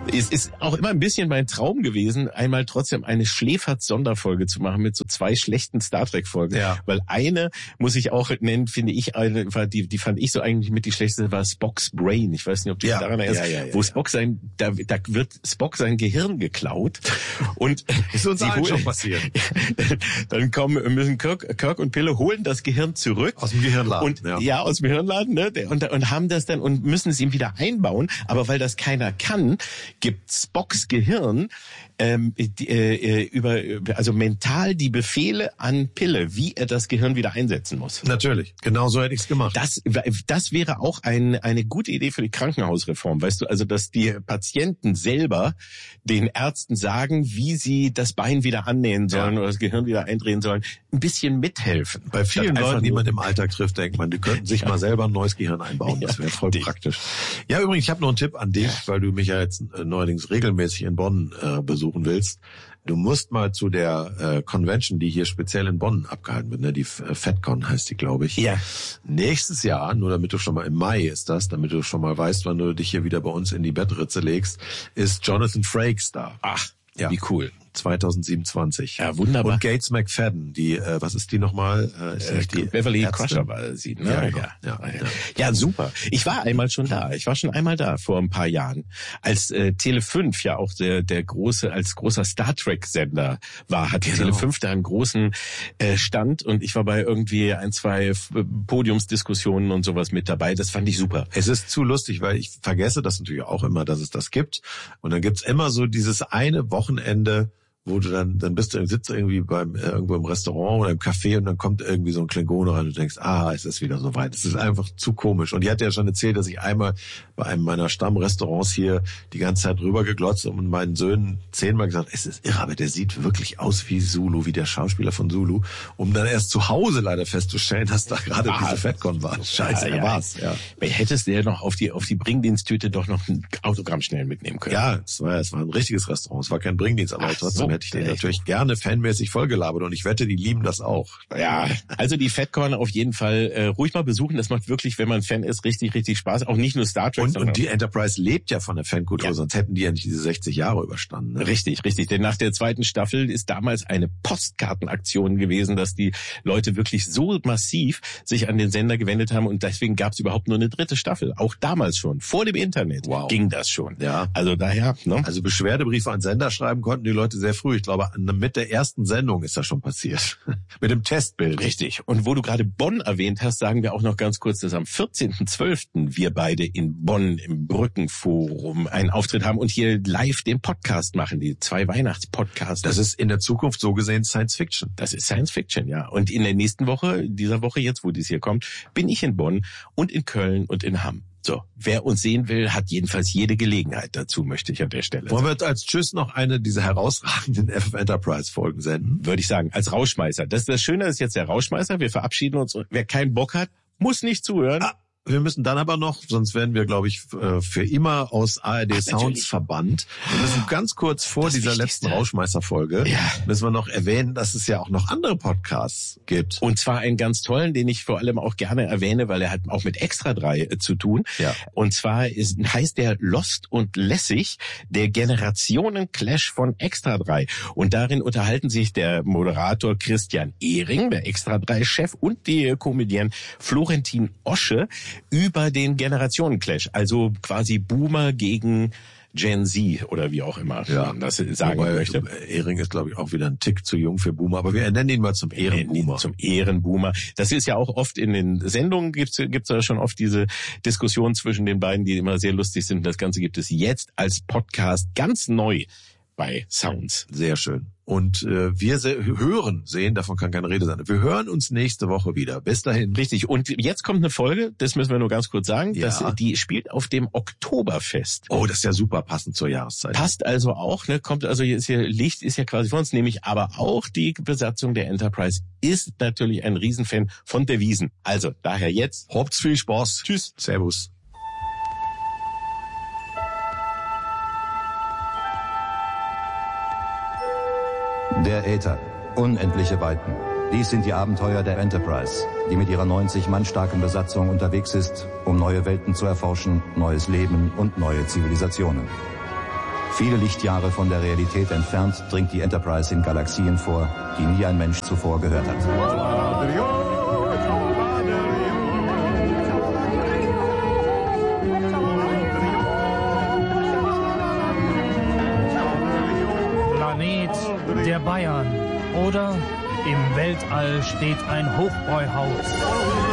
Es ist auch immer ein bisschen mein Traum gewesen, einmal trotzdem eine Schläferz-Sonderfolge zu machen mit so 2 schlechten Star Trek-Folgen. Ja. Weil eine, muss ich auch nennen, finde ich, die fand ich so eigentlich mit die schlechteste, war Spocks Brain. Ich weiß nicht, ob du dich daran erinnerst, wo Spock da wird Spock sein Gehirn geklaut. Und ist uns allen schon passiert. Dann müssen Kirk und Pille holen das Gehirn zurück. Aus dem Gehirnladen. Und, aus dem Gehirnladen, ne? Und haben das dann und müssen es ihm wieder einbauen. Aber weil das keiner kann, gibt Spocks Gehirn also mental die Befehle an Pille, wie er das Gehirn wieder einsetzen muss. Natürlich, genau so hätte ich es gemacht. Das wäre auch eine gute Idee für die Krankenhausreform, weißt du, also dass die Patienten selber den Ärzten sagen, wie sie das Bein wieder annähen sollen oder das Gehirn wieder eindrehen sollen, ein bisschen mithelfen. Bei vielen Leuten, die man im Alltag trifft, denkt man, die könnten sich mal selber ein neues Gehirn einbauen, das wäre voll praktisch. Ja, übrigens, ich habe noch einen Tipp an dich, weil du mich ja jetzt neuerdings regelmäßig in Bonn besuchen willst. Du musst mal zu der Convention, die hier speziell in Bonn abgehalten wird, ne? Die FedCon heißt die, glaube ich. Ja. Nächstes Jahr, nur damit du schon mal, im Mai ist das, damit du schon mal weißt, wann du dich hier wieder bei uns in die Bettritze legst, ist Jonathan Frakes da. Ach, ja. Wie cool. 2027. Ja, wunderbar. Und Gates McFadden, die, was ist die nochmal? Die Beverly Crusher war sie, ne? Ja, genau. Ja, super. Ich war einmal schon da. Ich war schon einmal da vor ein paar Jahren. Als Tele 5 ja auch der große, als großer Star Trek Sender war, hat Tele 5 da einen großen Stand und ich war bei irgendwie 1-2 Podiumsdiskussionen und sowas mit dabei. Das fand ich super. Es ist zu lustig, weil ich vergesse das natürlich auch immer, dass es das gibt. Und dann gibt's immer so dieses eine Wochenende, wo du dann sitzt du irgendwie irgendwo im Restaurant oder im Café und dann kommt irgendwie so ein Klingone rein und du denkst, es ist wieder soweit. Es ist einfach zu komisch. Und die hat ja schon erzählt, dass ich einmal bei einem meiner Stammrestaurants hier die ganze Zeit rüber geglotzt und meinen Söhnen 10-mal gesagt, es ist irre, aber der sieht wirklich aus wie Zulu, wie der Schauspieler von Zulu, um dann erst zu Hause leider festzustellen, dass da gerade diese FedCon war. Scheiße, war's. Ja. Hättest du ja noch auf die Bringdiensttüte doch noch ein Autogramm schnell mitnehmen können. Ja, es war ein richtiges Restaurant. Es war kein Bringdienst, aber trotzdem hätte ich den natürlich gerne fanmäßig vollgelabert und ich wette, die lieben das auch. Ja, also die FedCon auf jeden Fall ruhig mal besuchen. Das macht wirklich, wenn man Fan ist, richtig, richtig Spaß. Auch nicht nur Star Trek. Und die Enterprise lebt ja von der Fankultur, sonst hätten die ja nicht diese 60 Jahre überstanden. Ne? Richtig. Denn nach der 2. Staffel ist damals eine Postkartenaktion gewesen, dass die Leute wirklich so massiv sich an den Sender gewendet haben und deswegen gab es überhaupt nur eine 3. Staffel. Auch damals schon, vor dem Internet ging das schon. Ja. Also daher. Ne? Also Beschwerdebriefe an Sender schreiben konnten die Leute sehr früh. Ich glaube, mit der ersten Sendung ist das schon passiert. Mit dem Testbild. Richtig. Und wo du gerade Bonn erwähnt hast, sagen wir auch noch ganz kurz, dass am 14.12. wir beide in Bonn im Brückenforum einen Auftritt haben und hier live den Podcast machen, die 2 Weihnachtspodcasts. Das ist in der Zukunft so gesehen Science Fiction. Das ist Science Fiction, ja. Und in der nächsten Woche, dieser Woche jetzt, wo dies hier kommt, bin ich in Bonn und in Köln und in Hamm. So, wer uns sehen will, hat jedenfalls jede Gelegenheit dazu, möchte ich an der Stelle sagen. Wollen wir als Tschüss noch eine dieser herausragenden FF Enterprise Folgen senden? Würde ich sagen, als Rauschmeißer. Das Schöne ist jetzt der Rauschmeißer. Wir verabschieden uns. Wer keinen Bock hat, muss nicht zuhören. Wir müssen dann aber noch, sonst werden wir, glaube ich, für immer aus ARD Sounds verbannt. Wir müssen ganz kurz vor dieser letzten Rauschmeißer-Folge, müssen wir noch erwähnen, dass es ja auch noch andere Podcasts gibt. Und zwar einen ganz tollen, den ich vor allem auch gerne erwähne, weil er hat auch mit Extra 3 zu tun. Ja. Und zwar heißt der Lost und Lässig, der Generationen-Clash von Extra 3. Und darin unterhalten sich der Moderator Christian Ehring, der Extra 3-Chef, und die Comedienne Florentin Osche über den Generationen-Clash, also quasi Boomer gegen Gen Z oder wie auch immer man das sagen möchte. Ehring ist, glaube ich, auch wieder ein Tick zu jung für Boomer, aber wir nennen ihn mal zum Ehrenboomer. Zum Ehrenboomer. Das ist ja auch oft in den Sendungen, gibt's ja schon oft diese Diskussion zwischen den beiden, die immer sehr lustig sind. Das Ganze gibt es jetzt als Podcast ganz neu bei Sounds. Sehr schön. Und wir sehen, davon kann keine Rede sein. Wir hören uns nächste Woche wieder. Bis dahin. Richtig. Und jetzt kommt eine Folge, das müssen wir nur ganz kurz sagen, die spielt auf dem Oktoberfest. Oh, das ist ja super passend zur Jahreszeit. Passt also auch, ne? Kommt also Licht ist ja quasi vor uns, nämlich aber auch die Besatzung der Enterprise ist natürlich ein Riesenfan von der Wiesn. Also daher jetzt. Habt's viel Spaß. Tschüss. Servus. Der Äther. Unendliche Weiten. Dies sind die Abenteuer der Enterprise, die mit ihrer 90 Mann starken Besatzung unterwegs ist, um neue Welten zu erforschen, neues Leben und neue Zivilisationen. Viele Lichtjahre von der Realität entfernt dringt die Enterprise in Galaxien vor, die nie ein Mensch zuvor gehört hat. Planet der Bayern oder im Weltall steht ein Hochbräuhaus.